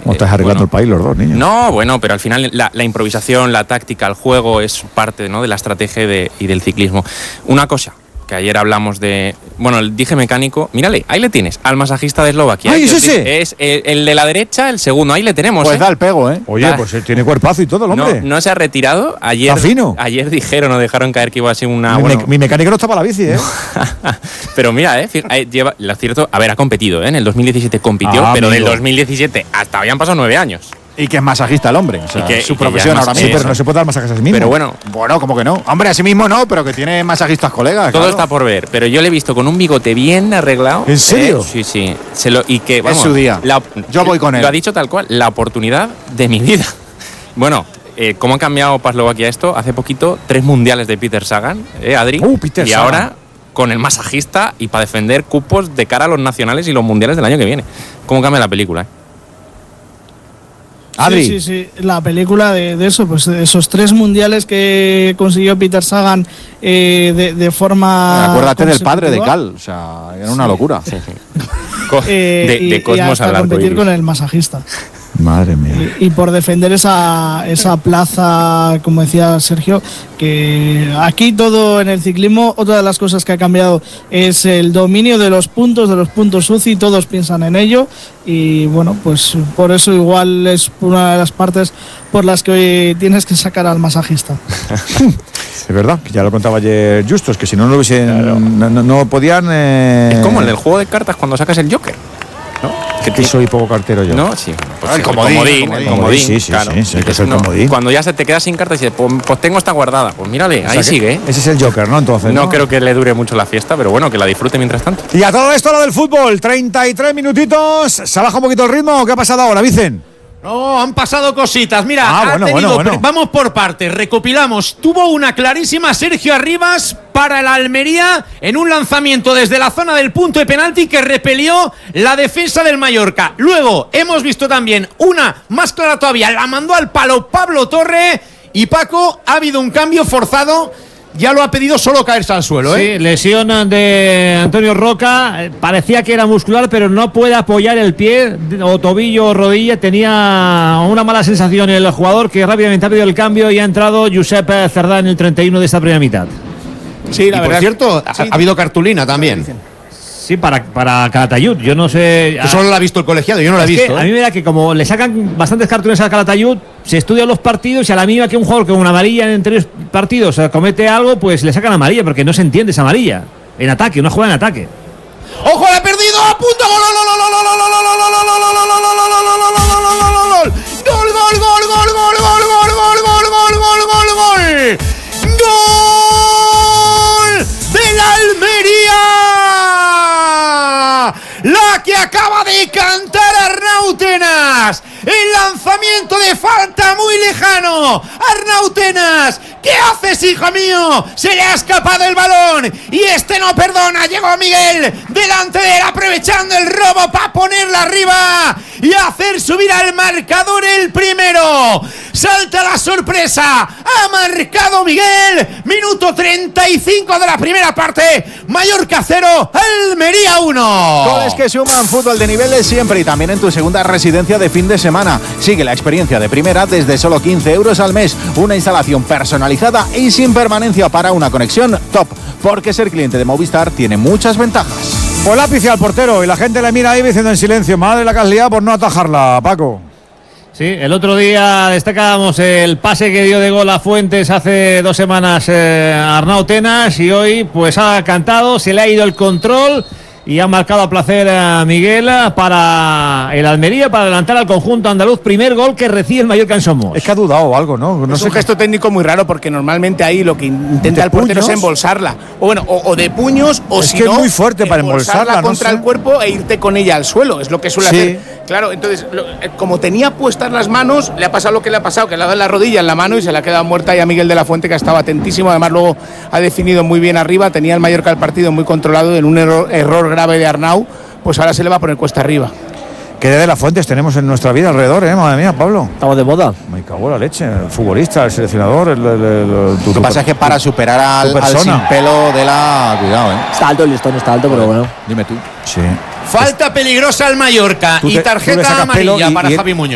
¿Cómo estás arreglando el país los dos, niños? No, bueno, pero al final la improvisación, la táctica, el juego es parte, ¿no?, de la estrategia y del ciclismo. Una cosa, que ayer hablamos de... Bueno, el dije mecánico, mírale, ahí le tienes, al masajista de Eslovaquia. ¡Ay, es ese! Es el de la derecha, el segundo, ahí le tenemos. Pues da el pego, ¿eh? Oye, pues él tiene cuerpazo y todo el hombre. No se ha retirado. Ayer, está fino. Ayer dejaron caer que iba a ser una... Mi mecánico no está para la bici, ¿eh? Pero mira, lleva, lo cierto, a ver, ha competido, ¿eh? En el 2017 compitió, pero amigo. del 2017 hasta habían pasado 9 años. Y que es masajista el hombre. O sea, que su ya profesión es ahora Sí, mismo. pero no se puede dar masajes a sí mismo. Pero bueno, ¿Cómo que no? Hombre, a sí mismo no, pero que tiene masajistas colegas. todo claro. está por ver. Pero yo le he visto con un bigote bien arreglado. ¿En serio? Sí. Y que, vamos, Es su día. Yo voy con él. Lo ha dicho tal cual, la oportunidad de mi vida. Bueno, ¿cómo ha cambiado para Eslovaquia esto? Hace poquito, 3 mundiales de Peter Sagan, Adri. Peter y Sagan. ahora con el masajista y para defender cupos de cara a los nacionales y los mundiales del año que viene. ¿Cómo cambia la película? Adri. Sí, la película de eso, pues de esos 3 mundiales que consiguió Peter Sagan de forma... Acuérdate del padre de consecutiva. Cal, o sea, era una locura. De Cosmos hasta al arco competir iris. con el masajista. Madre mía. Y por defender esa plaza, como decía Sergio, que aquí todo en el ciclismo, otra de las cosas que ha cambiado es el dominio de los puntos UCI, todos piensan en ello y bueno, pues por eso igual es una de las partes por las que hoy tienes que sacar al masajista. Es verdad, que ya lo contaba ayer Justos, que si no lo hubiesen... Claro. No podían... Es como el del juego de cartas cuando sacas el Joker, ¿no? Que soy poco cartero yo. No, sí. Pues El sí, comodín, el comodín, sí, claro. sí, que es el No, comodín. Cuando ya se te queda sin cartas y dices, pues tengo esta guardada. Pues mírale, O sea ahí que sigue, ¿eh? Ese es el Joker, ¿no? Entonces, No creo que le dure mucho la fiesta, pero bueno, que la disfrute mientras tanto. Y a todo esto lo del fútbol, 33 minutitos. ¿Se baja un poquito el ritmo? ¿Qué ha pasado ahora, Vicen? No, han pasado cositas. Mira, bueno. Vamos por partes, recopilamos. Tuvo una clarísima Sergio Arribas para el Almería en un lanzamiento desde la zona del punto de penalti que repelió la defensa del Mallorca. Luego hemos visto también una más clara todavía, la mandó al palo Pablo Torre. Y Paco, ha habido un cambio forzado. Ya lo ha pedido solo caerse al suelo, ¿eh? Sí, lesión de Antonio Roca. Parecía que era muscular, pero no puede apoyar el pie, o tobillo o rodilla. Tenía una mala sensación el jugador, que rápidamente ha pedido el cambio y ha entrado Josep Cerdá en el 31 de esta primera mitad. Sí, la verdad. Por cierto, ha habido cartulina también. Sí, para Calatayud. Yo no sé. Que solo la ha visto el colegiado, yo no la he visto. A mí me da que como le sacan bastantes cartulinas a Calatayud, se estudian los partidos y a la mínima que un jugador con una amarilla en 3 partidos comete algo, pues le sacan amarilla, porque no se entiende esa amarilla. En ataque, una jugada en ataque. ¡Ojo, la ha perdido! ¡A punto! ¡Gol! ¡Del Almería! La que acaba de cantar Arnau Tenas. El lanzamiento de falta muy lejano. Arnau Tenas, ¿qué haces, hijo mío? Se le ha escapado el balón y este no perdona. Llegó Miguel delante de él, aprovechando el robo para ponerla arriba y hacer subir al marcador el primero. Salta la sorpresa. Ha marcado Miguel. Minuto 35 de la primera parte. Mallorca 0, Almería 1. Goles que suman, fútbol de nivel de siempre y también en tu segunda residencia de fin de semana. Sigue la experiencia de primera desde solo 15 euros al mes. Una instalación personalizada y sin permanencia para una conexión top. Porque ser cliente de Movistar tiene muchas ventajas. Pues lápiz al portero y la gente le mira ahí diciendo en silencio, madre la que has liado por no atajarla, Paco. Sí, el otro día destacábamos el pase que dio de gol a Fuentes hace 2 semanas Arnau Tenas, y hoy pues ha cantado, se le ha ido el control y ha marcado a placer a Miguel para el Almería, para adelantar al conjunto andaluz. Primer gol que recibe el Mallorca en Somos. Es que ha dudado algo, ¿no? Es un gesto técnico muy raro, porque normalmente ahí lo que intenta el portero es embolsarla. O bueno, o de puños, o es si que no, es muy fuerte para embolsarla, contra no sé. el cuerpo e irte con ella al suelo. Es lo que suele Sí. hacer. Claro, entonces, como tenía puestas las manos, le ha pasado lo que le ha pasado, que le ha dado la rodilla en la mano y se le ha quedado muerta. Y a Miguel de la Fuente, que estaba atentísimo, además luego ha definido muy bien arriba, tenía el Mallorca el partido muy controlado, en un error grave de Arnau, pues ahora se le va a poner cuesta arriba. ¿Qué de las Fuentes tenemos en nuestra vida alrededor, madre mía, Pablo? Estamos de moda. Me cago en la leche. El futbolista, el seleccionador, Lo que pasa es que para superar al sin pelo de la... Cuidado, Está alto el listón, está alto, pero bueno. Dime tú. Sí. Falta peligrosa al Mallorca Tú y le tarjeta sacas pelo amarilla para y Javi Muñoz.